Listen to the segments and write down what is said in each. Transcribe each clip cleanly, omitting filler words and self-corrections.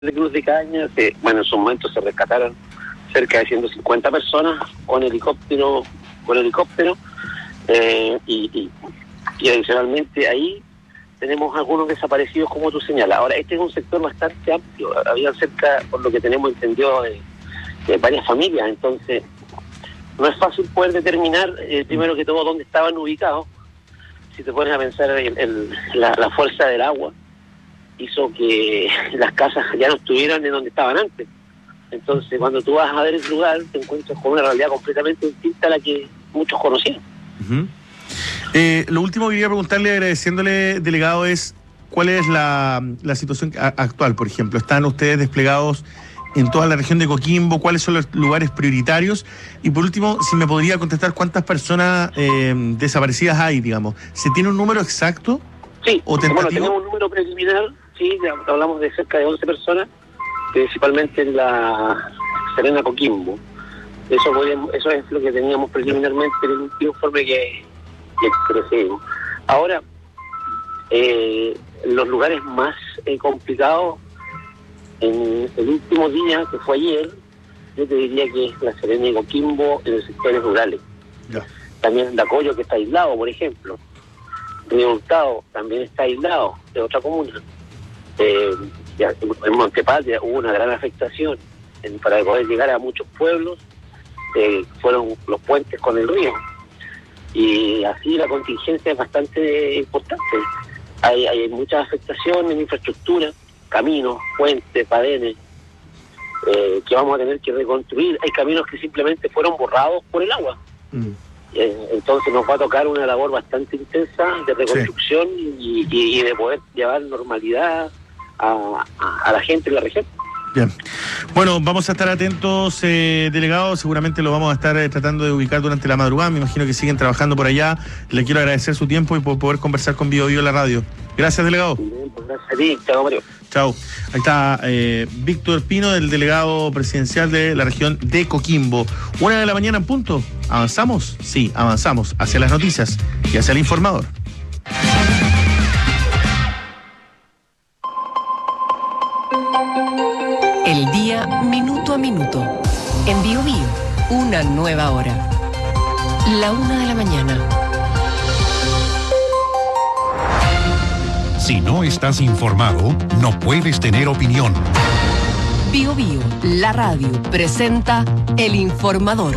de Cruz de Caña, en su momento se rescataron cerca de 150 personas con helicóptero, y adicionalmente ahí tenemos algunos desaparecidos, como tú señalas. Ahora, este es un sector bastante amplio, había cerca, por lo que tenemos entendido, de varias familias, entonces no es fácil poder determinar, primero que todo, dónde estaban ubicados. Si te pones a pensar, la fuerza del agua hizo que las casas ya no estuvieran en donde estaban antes. Entonces, cuando tú vas a ver el lugar, te encuentras con una realidad completamente distinta a la que muchos conocían. Uh-huh. Lo último que quería preguntarle, agradeciéndole, delegado, es cuál es la situación actual, por ejemplo. ¿Están ustedes desplegados en toda la región de Coquimbo? ¿Cuáles son los lugares prioritarios? Y por último, si me podría contestar cuántas personas desaparecidas hay, digamos. ¿Se tiene un número exacto? Sí, ¿o tentativo? Bueno, tenemos un número preliminar, sí, hablamos de cerca de 11 personas, principalmente en la Serena Coquimbo. Eso es lo que teníamos preliminarmente en el último informe que ofrecimos. Ahora, los lugares más complicados en el último día, que fue ayer, yo te diría que es la Serena y Coquimbo en los sectores rurales. Ya. También Dacoyo, que está aislado, por ejemplo. Río Hurtado también está aislado de otra comuna. En Montepatria hubo una gran afectación para poder llegar a muchos pueblos. Fueron los puentes con el río, y así la contingencia es bastante importante. Hay mucha afectación en infraestructura, caminos, puentes, padenes, que vamos a tener que reconstruir. Hay caminos que simplemente fueron borrados por el agua. Entonces nos va a tocar una labor bastante intensa de reconstrucción, sí, y de poder llevar normalidad a la gente en la región. Bien. Bueno, vamos a estar atentos, delegado. Seguramente lo vamos a estar tratando de ubicar durante la madrugada. Me imagino que siguen trabajando por allá. Le quiero agradecer su tiempo y por poder conversar con Bio en la radio. Gracias, delegado. Bien, pues gracias a ti. Chao, Mario. Chao. Ahí está Víctor Pino, el delegado presidencial de la región de Coquimbo. 1:00 a.m. en punto. ¿Avanzamos? Sí, avanzamos hacia las noticias y hacia el informador. El día minuto a minuto. En Bio, una nueva hora. 1:00 a.m. Si no estás informado, no puedes tener opinión. Bio, la radio, presenta El Informador.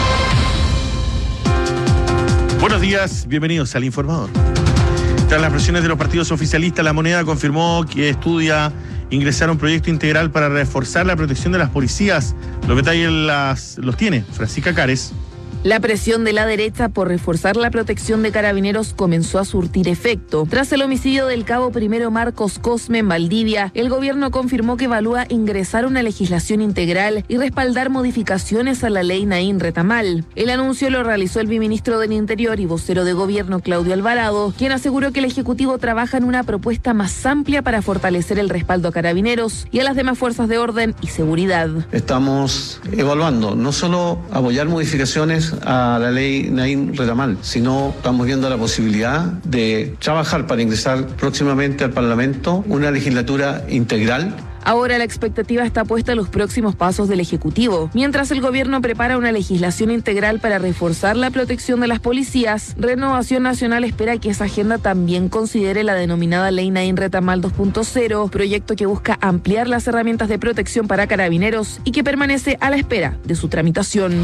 Buenos días, bienvenidos al Informador. Tras las presiones de los partidos oficialistas, La Moneda confirmó que estudia ingresar a un proyecto integral para reforzar la protección de las policías. Los detalles los tiene Francisca Cares. La presión de la derecha por reforzar la protección de carabineros comenzó a surtir efecto. Tras el homicidio del cabo primero Marcos Cosme en Valdivia, el gobierno confirmó que evalúa ingresar una legislación integral y respaldar modificaciones a la ley Naín Retamal. El anuncio lo realizó el viceministro del Interior y vocero de gobierno Claudio Alvarado, quien aseguró que el Ejecutivo trabaja en una propuesta más amplia para fortalecer el respaldo a carabineros y a las demás fuerzas de orden y seguridad. Estamos evaluando no solo apoyar modificaciones a la ley Naín Retamal, sino estamos viendo la posibilidad de trabajar para ingresar próximamente al Parlamento una legislatura integral. Ahora la expectativa está puesta en los próximos pasos del Ejecutivo. Mientras el gobierno prepara una legislación integral para reforzar la protección de las policías, Renovación Nacional espera que esa agenda también considere la denominada Ley Naín Retamal 2.0, proyecto que busca ampliar las herramientas de protección para carabineros y que permanece a la espera de su tramitación.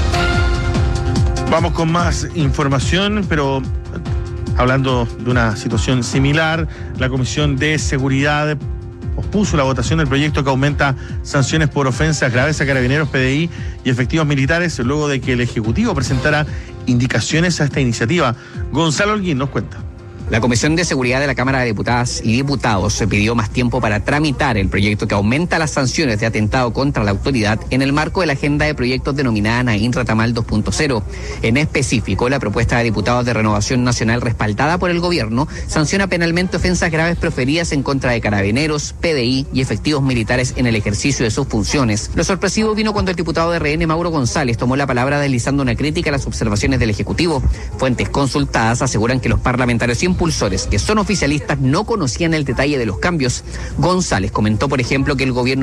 Vamos con más información, pero hablando de una situación similar, la Comisión de Seguridad pospuso la votación del proyecto que aumenta sanciones por ofensas graves a carabineros, PDI y efectivos militares, luego de que el Ejecutivo presentara indicaciones a esta iniciativa. Gonzalo Holguín nos cuenta. La Comisión de Seguridad de la Cámara de Diputadas y Diputados se pidió más tiempo para tramitar el proyecto que aumenta las sanciones de atentado contra la autoridad en el marco de la agenda de proyectos denominada Naín Retamal 2.0. En específico, la propuesta de diputados de Renovación Nacional respaldada por el gobierno sanciona penalmente ofensas graves proferidas en contra de carabineros, PDI y efectivos militares en el ejercicio de sus funciones. Lo sorpresivo vino cuando el diputado de RN, Mauro González, tomó la palabra deslizando una crítica a las observaciones del Ejecutivo. Fuentes consultadas aseguran que los parlamentarios impulsores, que son oficialistas, no conocían el detalle de los cambios. González comentó, por ejemplo, que el gobierno